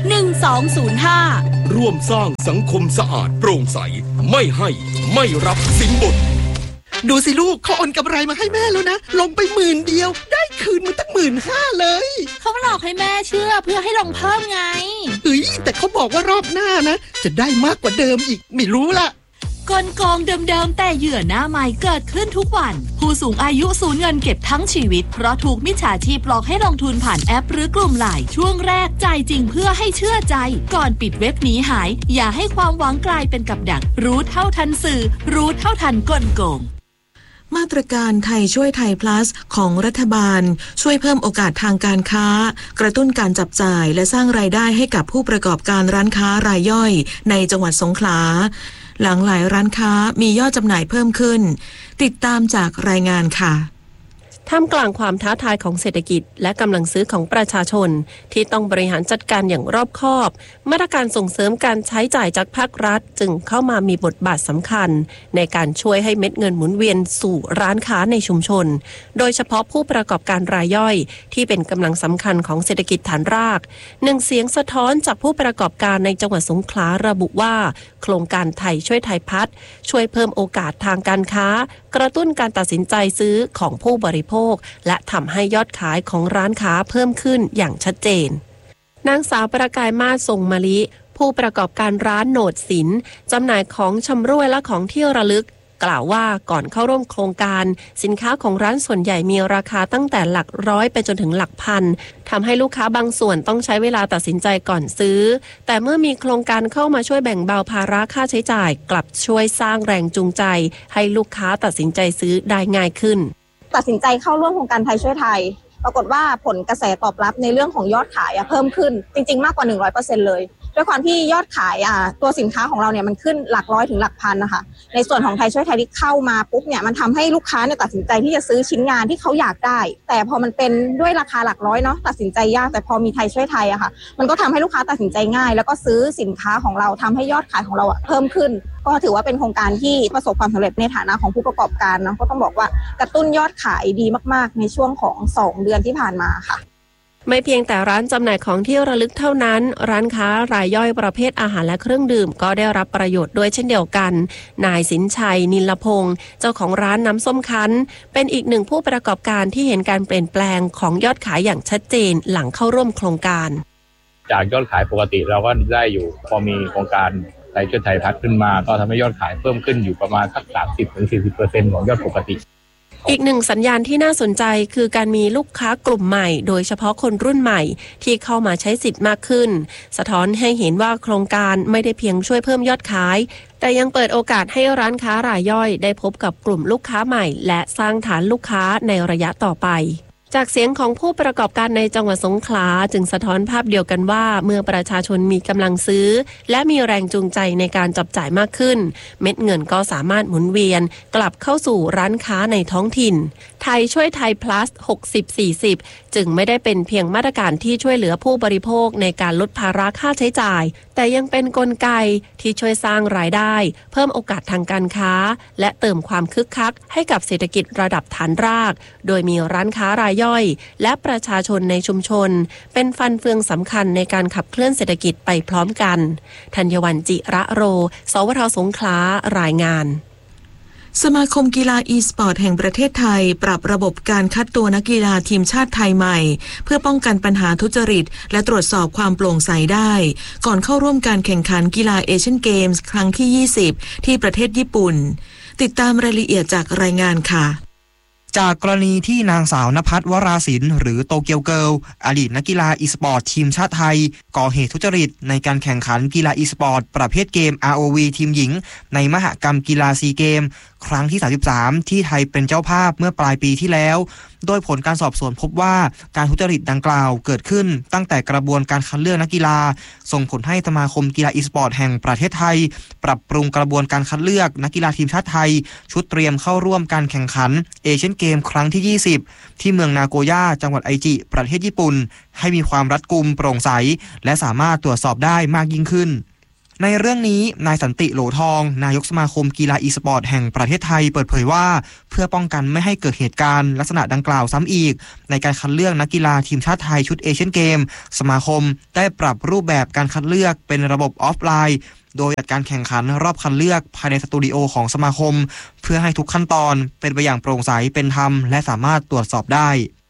1205 ร่วมสร้างสังคมสะอาดโปร่งใสไม่ให้ไม่รับสินบนดูสิลูกเขาโอนกำไรมาให้แม่แล้วนะลงไป10,000ได้คืนมาตั้ง15,000เลยเขาหลอกให้แม่เชื่อเพื่อให้ลงเพิ่มไงแต่เขาบอกว่ารอบหน้านะจะได้มากกว่าเดิมอีกไม่รู้ละกลโกงเดิมๆแต่เหยื่อหน้าใหม่เกิดขึ้นทุกวันผู้สูงอายุสูญเงินเก็บทั้งชีวิตเพราะถูกมิจฉาชีพหลอกให้ลงทุนผ่านแอปหรือกลุ่มไลน์ช่วงแรกจ่ายจริงเพื่อให้เชื่อใจก่อนปิดเว็บหนีหายอย่าให้ความหวังกลายเป็นกับดักรู้เท่าทันสื่อรู้เท่าทันกลโกงมาตรการไทยช่วยไทย plus ของรัฐบาลช่วยเพิ่มโอกาสทางการค้ากระตุ้นการจับจ่ายและสร้างรายได้ให้กับผู้ประกอบการร้านค้ารายย่อยในจังหวัดสงขลาหลังหลายร้านค้ามียอดจำหน่ายเพิ่มขึ้นติดตามจากรายงานค่ะท่ามกลางความท้าทายของเศรษฐกิจและกำลังซื้อของประชาชนที่ต้องบริหารจัดการอย่างรอบคอบมาตรการส่งเสริมการใช้จ่ายจากภาครัฐจึงเข้ามามีบทบาทสำคัญในการช่วยให้เม็ดเงินหมุนเวียนสู่ร้านค้าในชุมชนโดยเฉพาะผู้ประกอบการรายย่อยที่เป็นกำลังสำคัญของเศรษฐกิจฐานรากหนึ่งเสียงสะท้อนจากผู้ประกอบการในจังหวัดสงขลาระบุว่าโครงการไทยช่วยไทยพัฒน์ช่วยเพิ่มโอกาสทางการค้ากระตุ้นการตัดสินใจซื้อของผู้บริโภคและทำให้ยอดขายของร้านค้าเพิ่มขึ้นอย่างชัดเจนนางสาวประกายมาศทรงมะลิผู้ประกอบการร้านโหนดศิลป์จำหน่ายของชำร่วยและของที่ระลึกกล่าวว่าก่อนเข้าร่วมโครงการสินค้าของร้านส่วนใหญ่มีราคาตั้งแต่หลักร้อยไปจนถึงหลักพันทำให้ลูกค้าบางส่วนต้องใช้เวลาตัดสินใจก่อนซื้อแต่เมื่อมีโครงการเข้ามาช่วยแบ่งเบาภาระค่าใช้จ่ายกลับช่วยสร้างแรงจูงใจให้ลูกค้าตัดสินใจซื้อได้ง่ายขึ้นตัดสินใจเข้าร่วมโครงการไทยช่วยไทยปรากฏว่าผลกระแสตอบรับในเรื่องของยอดขายเพิ่มขึ้นจริงๆมากกว่า 100% เลยด้วยความที่ยอดขายตัวสินค้าของเราเนี่ยมันขึ้นหลักร้อยถึงหลักพันนะคะในส่วนของไทยช่วยไทยที่เข้ามาปุ๊บเนี่ยมันทำให้ลูกค้าเนี่ยตัดสินใจที่จะซื้อชิ้นงานที่เขาอยากได้แต่พอมันเป็นด้วยราคาหลักร้อยเนาะตัดสินใจยากแต่พอมีไทยช่วยไทยอะค่ะมันก็ทำให้ลูกค้าตัดสินใจง่ายแล้วก็ซื้อสินค้าของเราทำให้ยอดขายของเราเพิ่มขึ้นก็ถือว่าเป็นโครงการที่ประสบความสำเร็จในฐานะของผู้ประกอบการเนาะก็ต้องบอกว่ากระตุ้นยอดขายดีมากๆในช่วงของ2เดือนที่ผ่านมาค่ะไม่เพียงแต่ร้านจำหน่ายของที่ระลึกเท่านั้นร้านค้ารายย่อยประเภทอาหารและเครื่องดื่มก็ได้รับประโยชน์ด้วยเช่นเดียวกันนายสินชัยนิลพงศ์เจ้าของร้านน้ำส้มคั้นเป็นอีกหนึ่งผู้ประกอบการที่เห็นการเปลี่ยนแปลงของยอดขายอย่างชัดเจนหลังเข้าร่วมโครงการจากยอดขายปกติเราก็ได้อยู่พอมีโครงการไทยช่วยไทยพัฒน์ขึ้นมาก็ทำให้ยอดขายเพิ่มขึ้นอยู่ประมาณสัก 30-40% ของยอดปกติอีกหนึ่งสัญญาณที่น่าสนใจคือการมีลูกค้ากลุ่มใหม่โดยเฉพาะคนรุ่นใหม่ที่เข้ามาใช้สิทธิ์มากขึ้นสะท้อนให้เห็นว่าโครงการไม่ได้เพียงช่วยเพิ่มยอดขายแต่ยังเปิดโอกาสให้ร้านค้ารายย่อยได้พบกับกลุ่มลูกค้าใหม่และสร้างฐานลูกค้าในระยะต่อไปจากเสียงของผู้ประกอบการในจังหวัดสงขลาจึงสะท้อนภาพเดียวกันว่าเมื่อประชาชนมีกำลังซื้อและมีแรงจูงใจในการจับจ่ายมากขึ้นเม็ดเงินก็สามารถหมุนเวียนกลับเข้าสู่ร้านค้าในท้องถิ่นไทยช่วยไทย plus 60-40 จึงไม่ได้เป็นเพียงมาตรการที่ช่วยเหลือผู้บริโภคในการลดภาระค่าใช้จ่ายแต่ยังเป็นกลไกที่ช่วยสร้างรายได้เพิ่มโอกาสทางการค้าและเติมความคึกคักให้กับเศรษฐกิจระดับฐานรากโดยมีร้านค้ารายย่อยและประชาชนในชุมชนเป็นฟันเฟืองสำคัญในการขับเคลื่อนเศรษฐกิจไปพร้อมกันธัญวรรณจิระโรสวท.สงขลารายงานสมาคมกีฬา e-sport แห่งประเทศไทยปรับระบบการคัดตัวนักกีฬาทีมชาติไทยใหม่เพื่อป้องกันปัญหาทุจริตและตรวจสอบความโปร่งใสได้ก่อนเข้าร่วมการแข่งขันกีฬาเอเชียนเกมส์ครั้งที่ 20 ที่ประเทศญี่ปุ่นติดตามรายละเอียดจากรายงานค่ะจากกรณีที่นางสาวนภัสวราศิลป์หรือโตเกียวเกิร์ลอดีตนักกีฬาอีสปอร์ตทีมชาติไทยก่อเหตุทุจริตในการแข่งขันกีฬาอีสปอร์ตประเภทเกม ROV ทีมหญิงในมหกรรมกีฬาซีเกมครั้งที่ 33ที่ไทยเป็นเจ้าภาพเมื่อปลายปีที่แล้วโดยผลการสอบสวนพบว่าการทุจริตดังกล่าวเกิดขึ้นตั้งแต่กระบวนการคัดเลือกนักกีฬาส่งผลให้สมาคมกีฬาอีสปอร์ตแห่งประเทศไทยปรับปรุงกระบวนการคัดเลือกนักกีฬาทีมชาติไทยชุดเตรียมเข้าร่วมการแข่งขันเอเชียนเกมครั้งที่20ที่เมืองนาโกย่าจังหวัดไอจิประเทศญี่ปุ่นให้มีความรัดกุมโปร่งใสและสามารถตรวจสอบได้มากยิ่งขึ้นในเรื่องนี้นายสันติโหลทองนายกสมาคมกีฬาอีสปอร์ตแห่งประเทศไทยเปิดเผยว่าเพื่อป้องกันไม่ให้เกิดเหตุการณ์ลักษณะดังกล่าวซ้ำอีกในการคัดเลือกนักกีฬาทีมชาติไทยชุดเอเชียนเกมสมาคมได้ปรับรูปแบบการคัดเลือกเป็นระบบออฟไลน์โดยจัดการแข่งขันรอบคัดเลือกภายในสตูดิโอของสมาคมเพื่อให้ทุกขั้นตอนเป็นไปอย่างโปร่งใสเป็นธรรมและสามารถตรวจสอบได้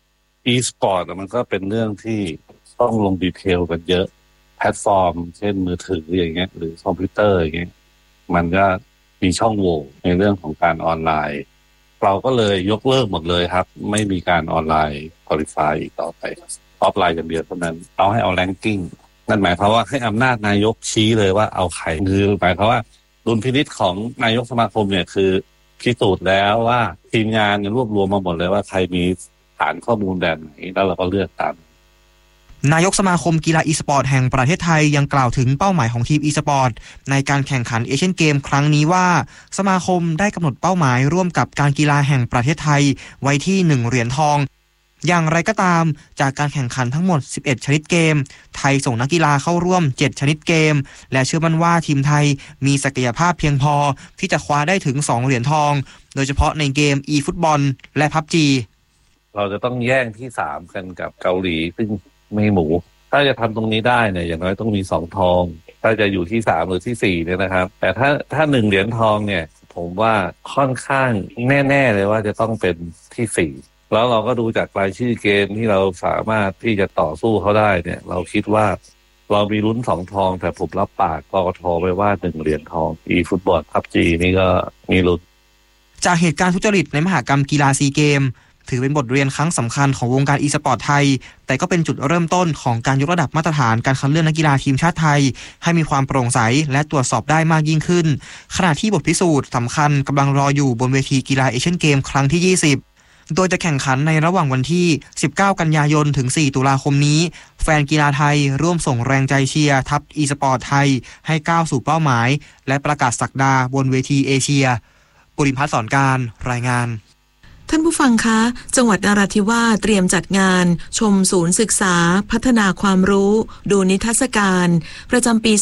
e-sport มันก็เป็นเรื่องที่ต้องลงดีเทลกันเยอะแพลตฟอร์มเช่นมือถืออย่างเงี้ยหรือคอมพิวเตอร์อย่างเงี้ยมันก็มีช่องโหว่ในเรื่องของการออนไลน์เราก็เลยยกเลิกหมดเลยครับไม่มีการออนไลน์ควอลิฟายอีกต่อไปออฟไลน์อย่างเดียวเท่านั้นเอาให้เอาแรงกิ้งนั่นหมายความว่าให้อำนาจนายกชี้เลยว่าเอาใครคือหมายความว่าดุลพินิจของนายกสมาคมเนี่ยคือพิสูจน์แล้วว่าทีมงานรวบรวมมาหมดเลยว่าใครมีฐานข้อมูลแบบไหนแล้วเราก็เลือกตามนายกสมาคมกีฬาอีสปอร์ตแห่งประเทศไทยยังกล่าวถึงเป้าหมายของทีมอีสปอร์ตในการแข่งขันเอเชียนเกมครั้งนี้ว่าสมาคมได้กำหนดเป้าหมายร่วมกับการกีฬาแห่งประเทศไทยไว้ที่1เหรียญทองอย่างไรก็ตามจากการแข่งขันทั้งหมด11ชนิดเกมไทยส่งนักกีฬาเข้าร่วม7ชนิดเกมและเชื่อมั่นว่าทีมไทยมีศักยภาพเพียงพอที่จะคว้าได้ถึง2เหรียญทองโดยเฉพาะในเกม e-football และ PUBG เราจะต้องแย่งที่3กันกับเกาหลีซึ่งไม่หมูถ้าจะทำตรงนี้ได้เนี่ยอย่างน้อยต้องมี2ทองถ้าจะอยู่ที่3หรือที่4เนี่ยนะครับแต่ถ้า1เหรียญทองเนี่ยผมว่าค่อนข้างแน่ๆเลยว่าจะต้องเป็นที่4แล้วเราก็ดูจากรายชื่อเกมที่เราสามารถที่จะต่อสู้เขาได้เนี่ยเราคิดว่าเรามีลุ้น2ทองแต่ผมรับปากกกท.ไว้ว่า1เหรียญทอง e-football PUBG นี่ก็มีลุ้นจากเหตุการณ์ทุจริตในมหกรรมกีฬาซีเกมถือเป็นบทเรียนครั้งสำคัญของวงการอีสปอร์ตไทยแต่ก็เป็นจุดเริ่มต้นของการยกระดับมาตรฐานการคัดเลือกนักกีฬาทีมชาติไทยให้มีความโปร่งใสและตรวจสอบได้มากยิ่งขึ้นขณะที่บทพิสูจน์สำคัญกำลังรออยู่บนเวทีกีฬาเอเชียนเกมครั้งที่20โดยจะแข่งขันในระหว่างวันที่19กันยายนถึง4ตุลาคมนี้แฟนกีฬาไทยร่วมส่งแรงใจเชียร์ทัพอีสปอร์ตไทยให้ก้าวสู่เป้าหมายและประกาศศักดาบนเวทีเอเชียปุริพัฒน์สอนการรายงานท่านผู้ฟังคะจังหวัดนราธิวาสเตรียมจัดงานชมศูนย์ศึกษาพัฒนาความรู้ดูนิทรรศการประจำปี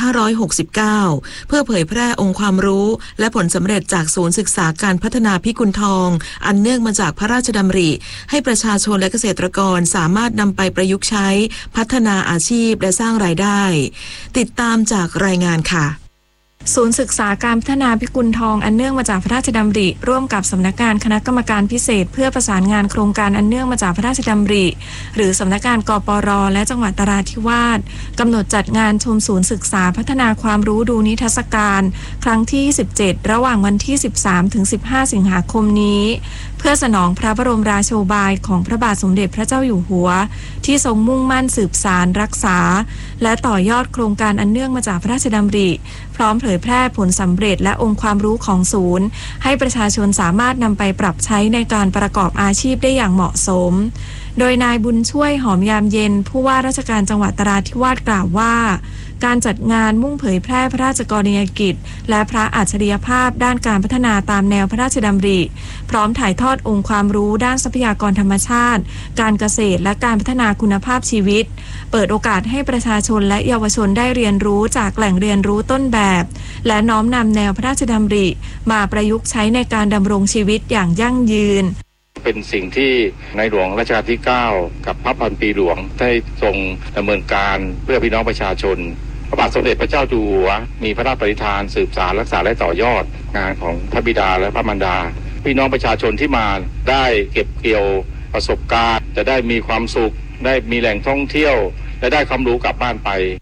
2569 เพื่อเผยแพร่องค์ความรู้และผลสำเร็จจากศูนย์ศึกษาการพัฒนาพิกุลทองอันเนื่องมาจากพระราชดำริให้ประชาชนและเกษตรกรสามารถนำไปประยุกต์ใช้พัฒนาอาชีพและสร้างรายได้ติดตามจากรายงานค่ะศูนย์ศึกษาการพัฒนาพิกุลทองอันเนื่องมาจากพระราชดำริร่วมกับสำนักงานคณะกรรมการพิเศษเพื่อประสานงานโครงการอันเนื่องมาจากพระราชดำริหรือสำนักงานกปร.และจังหวัดนราธิวาสกำหนดจัดงานชมศูนย์ศึกษาพัฒนาความรู้ดูนิทรรศการครั้งที่17ระหว่างวันที่13ถึง15สิงหาคมนี้เพื่อสนองพระบรมราโชบายของพระบาทสมเด็จพระเจ้าอยู่หัวที่ทรงมุ่งมั่นสืบสานรักษาและต่อยอดโครงการอันเนื่องมาจากพระราชดำริพร้อมเผยแพร่ผลสำเร็จและองค์ความรู้ของศูนย์ให้ประชาชนสามารถนำไปปรับใช้ในการประกอบอาชีพได้อย่างเหมาะสมโดยนายบุญช่วยหอมยามเย็นผู้ว่าราชการจังหวัดนราธิวาสกล่าวว่าการจัดงานมุ่งเผยแพร่พระราชกรณียกิจและพระอัจฉริยภาพด้านการพัฒนาตามแนวพระราชดำริพร้อมถ่ายทอดองค์ความรู้ด้านทรัพยากรธรรมชาติการเกษตรและการพัฒนาคุณภาพชีวิตเปิดโอกาสให้ประชาชนและเยาวชนได้เรียนรู้จากแหล่งเรียนรู้ต้นแบบและน้อมนำแนวพระราชดำริมาประยุกต์ใช้ในการดำรงชีวิตอย่างยั่งยืนเป็นสิ่งที่ในหลวงรัชกาลที่9กับพระพันปีหลวงได้ทรงดำเนินการเพื่อพี่น้องประชาชนพระบาทสมเด็จพระเจ้าอยู่หัวมีพระราชปณิธานสืบสานรักษาและต่อยอดงานของพระบิดาและพระมารดาพี่น้องประชาชนที่มาได้เก็บเกี่ยวประสบการณ์จะได้มีความสุขได้มีแหล่งท่องเที่ยวและได้ความรู้กลับบ้านไปภ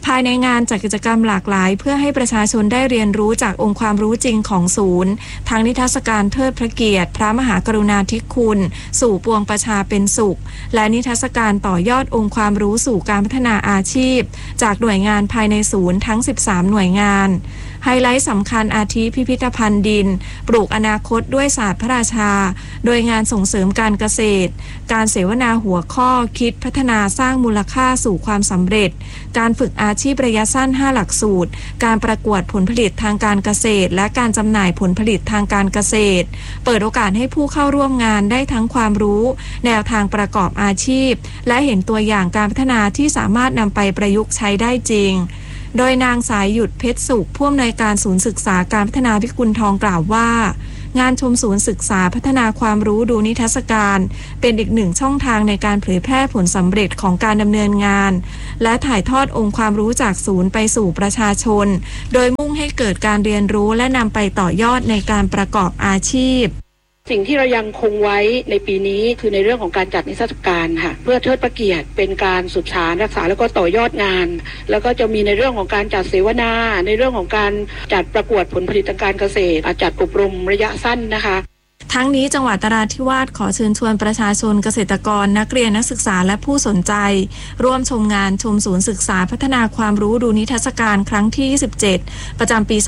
ภายในงานจัดกิจกรรมหลากหลายเพื่อให้ประชาชนได้เรียนรู้จากองค์ความรู้จริงของศูนย์ทั้งนิทรรศการเทิดพระเกียรติพระมหากรุณาธิคุณสู่ปวงประชาเป็นสุขและนิทรรศการต่อยอดองค์ความรู้สู่การพัฒนาอาชีพจากหน่วยงานภายในศูนย์ทั้ง13หน่วยงานไฮไลท์สำคัญอาทิพิพิธภัณฑ์ดินปลูกอนาคตด้วยศาสตร์พระราชาโดยงานส่งเสริมการเกษตรการเสวนาหัวข้อคิดพัฒนาสร้างมูลค่าสู่ความสำเร็จการฝึกอาชีพระยะสั้น5หลักสูตรการประกวดผลผลิตทางการเกษตรและการจำหน่ายผลผลิตทางการเกษตรเปิดโอกาสให้ผู้เข้าร่วมงานได้ทั้งความรู้แนวทางประกอบอาชีพและเห็นตัวอย่างการพัฒนาที่สามารถนำไปประยุกต์ใช้ได้จริงโดยนางสายหยุดเพชรสุขผู้อำนวยการศูนย์ศึกษาการพัฒนาพิกุลทองกล่าวว่างานชมศูนย์ศึกษาพัฒนาความรู้ดูนิทรรศการเป็นอีกหนึ่งช่องทางในการเผยแพร่ผลสำเร็จของการดำเนินงานและถ่ายทอดองค์ความรู้จากศูนย์ไปสู่ประชาชนโดยมุ่งให้เกิดการเรียนรู้และนำไปต่อยอดในการประกอบอาชีพสิ่งที่เรายังคงไว้ในปีนี้คือในเรื่องของการจัดนิทรรศการค่ะเพื่อเทิดพระเกียรติเป็นการสืบสานรักษาแล้วก็ต่อยอดงานแล้วก็จะมีในเรื่องของการจัดเสวนาในเรื่องของการจัดประกวดผลผลิตทางการเกษตรจัดอบรมระยะสั้นนะคะทั้งนี้จังหวัดนราธิวาสขอเชิญชวนประชาชนเกษตรกรนักเรียนนักศึกษาและผู้สนใจร่วมชมงานชมศูนย์ศึกษาพัฒนาความรู้ดูนิทรรศการครั้งที่27ประจำปี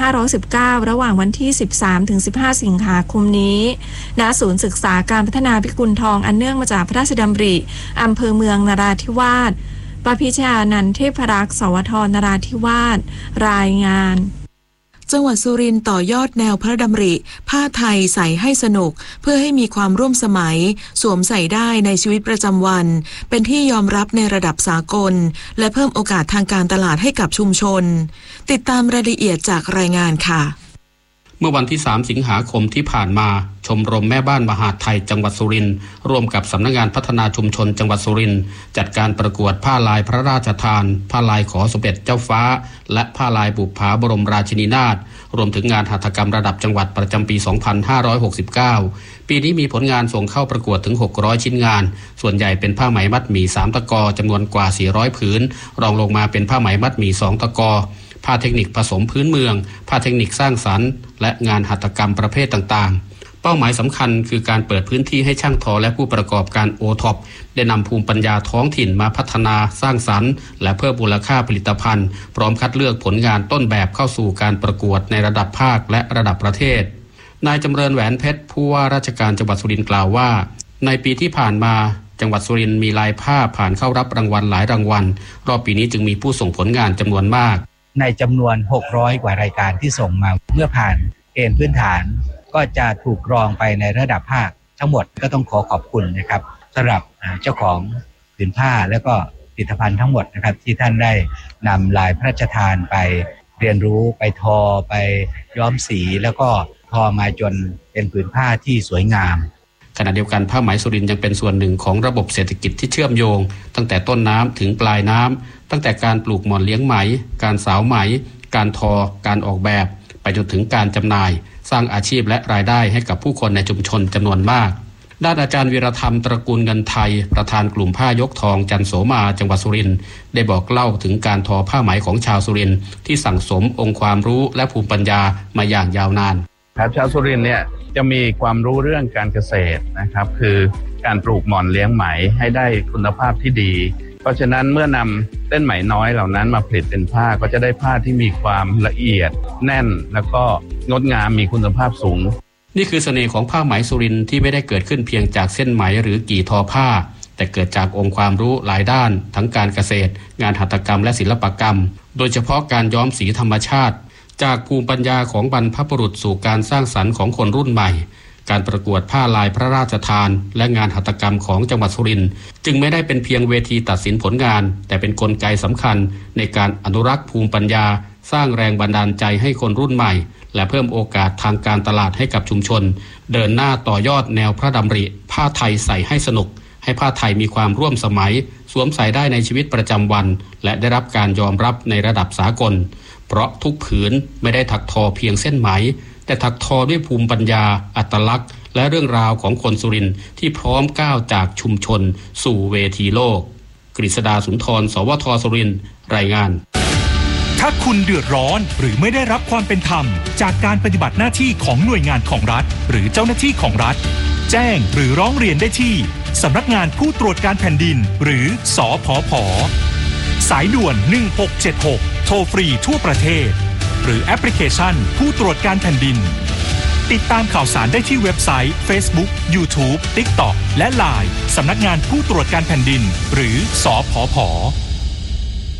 2519 ระหว่างวันที่ 13-15 สิงหาคมนี้ณศูนย์ศึกษาการพัฒนาพิกุลทองอันเนื่องมาจากพระราชดำริอำเภอเมืองนราธิวาสปพิชานันท์เทพรักษ์สวทนราธิวาสรายงานจังหวัดสุรินทร์ต่อยอดแนวพระดำริผ้าไทยใส่ให้สนุกเพื่อให้มีความร่วมสมัยสวมใส่ได้ในชีวิตประจำวันเป็นที่ยอมรับในระดับสากลและเพิ่มโอกาสทางการตลาดให้กับชุมชนติดตามรายละเอียดจากรายงานค่ะเมื่อวันที่3สิงหาคมที่ผ่านมาชมรมแม่บ้านมหาดไทยจังหวัดสุรินทร์ร่วมกับสำนักงานพัฒนาชุมชนจังหวัดสุรินทร์จัดการประกวดผ้าลายพระราชทานผ้าลายขอสมเด็จเจ้าฟ้าและผ้าลายบุปผาบรมราชินีนาถรวมถึงงานหัตถกรรมระดับจังหวัดประจำปี 2569 ปีนี้มีผลงานส่งเข้าประกวดถึง600ชิ้นงานส่วนใหญ่เป็นผ้าไหมมัดหมี่3ตะกอจำนวนกว่า400ผืนรองลงมาเป็นผ้าไหมมัดหมี่2ตะกอผ้าเทคนิคผสมพื้นเมืองผ้าเทคนิคสร้างสรรค์และงานหัตถกรรมประเภทต่างๆเป้าหมายสำคัญคือการเปิดพื้นที่ให้ช่างทอและผู้ประกอบการโอท็อปได้นำภูมิปัญญาท้องถิ่นมาพัฒนาสร้างสรรค์และเพิ่มมูลค่าผลิตภัณฑ์พร้อมคัดเลือกผลงานต้นแบบเข้าสู่การประกวดในระดับภาคและระดับประเทศนายจำเริญแหวนเพชรผู้ว่าราชการจังหวัดสุรินทร์กล่าวว่าในปีที่ผ่านมาจังหวัดสุรินทร์มีลายผ้าผ่านเข้ารับรางวัลหลายรางวัลรอบปีนี้จึงมีผู้ส่งผลงานจำนวนมากในจำนวน600กว่ารายการที่ส่งมาเมื่อผ่านเกณฑ์พื้นฐานก็จะถูกกรองไปในระดับภาคทั้งหมดก็ต้องขอบคุณนะครับสำหรับเจ้าของผืนผ้าและก็ผลิตภัณฑ์ทั้งหมดนะครับที่ท่านได้นำลายพระราชทานไปเรียนรู้ไปทอไปย้อมสีแล้วก็ทอมาจนเป็นผืนผ้าที่สวยงามขณะเดียวกันผ้าไหมสุรินทร์ยังเป็นส่วนหนึ่งของระบบเศรษฐกิจที่เชื่อมโยงตั้งแต่ต้นน้ำถึงปลายน้ำตั้งแต่การปลูกหม่อนเลี้ยงไหมการสาวไหมการทอการออกแบบไปจนถึงการจำหน่ายสร้างอาชีพและรายได้ให้กับผู้คนในชุมชนจำนวนมากด้านอาจารย์วีรธรรมตระกูลเงินไทยประธานกลุ่มผ้ายกทองจันโสมาจังหวัดสุรินทร์ได้บอกเล่าถึงการทอผ้าไหมของชาวสุรินทร์ที่สั่งสมองค์ความรู้และภูมิปัญญามาอย่างยาวนานครับชาวสุรินทร์เนี่ยจะมีความรู้เรื่องการเกษตรนะครับคือการปลูกหม่อนเลี้ยงไหมให้ได้คุณภาพที่ดีเพราะฉะนั้นเมื่อนำเส้นไหมน้อยเหล่านั้นมาผลิตเป็นผ้าก็จะได้ผ้าที่มีความละเอียดแน่นแล้วก็งดงามมีคุณภาพสูงนี่คือเสน่ห์ของผ้าไหมสุรินทร์ที่ไม่ได้เกิดขึ้นเพียงจากเส้นไหมหรือกี่ทอผ้าแต่เกิดจากองค์ความรู้หลายด้านทั้งการเกษตรงานหัตถกรรมและศิลปกรรมโดยเฉพาะการย้อมสีธรรมชาติจากภูมิปัญญาของบรรพบุรุษสู่การสร้างสรรค์ของคนรุ่นใหม่การประกวดผ้าลายพระราชทานและงานหัตถกรรมของจังหวัดสุรินทร์จึงไม่ได้เป็นเพียงเวทีตัดสินผลงานแต่เป็นกลไกสำคัญในการอนุรักษ์ภูมิปัญญาสร้างแรงบันดาลใจให้คนรุ่นใหม่และเพิ่มโอกาสทางการตลาดให้กับชุมชนเดินหน้าต่อยอดแนวพระดำริผ้าไทยใส่ให้สนุกให้ผ้าไทยมีความร่วมสมัยสวมใส่ได้ในชีวิตประจำวันและได้รับการยอมรับในระดับสากลเพราะทุกผืนไม่ได้ถักทอเพียงเส้นไหมแต่ถักทอด้วยภูมิปัญญาอัตลักษณ์และเรื่องราวของคนสุรินทร์ที่พร้อมก้าวจากชุมชนสู่เวทีโลกกฤษดาสุนทรสวทสุรินทร์รายงานถ้าคุณเดือดร้อนหรือไม่ได้รับความเป็นธรรมจากการปฏิบัติหน้าที่ของหน่วยงานของรัฐหรือเจ้าหน้าที่ของรัฐแจ้งหรือร้องเรียนได้ที่สำนักงานผู้ตรวจการแผ่นดินหรือสผผ.สายด่วน1676โทรฟรีทั่วประเทศหรือแอปพลิเคชันผู้ตรวจการแผ่นดินติดตามข่าวสารได้ที่เว็บไซต์ Facebook YouTube TikTok และ LINE สำนักงานผู้ตรวจการแผ่นดินหรือสผผ.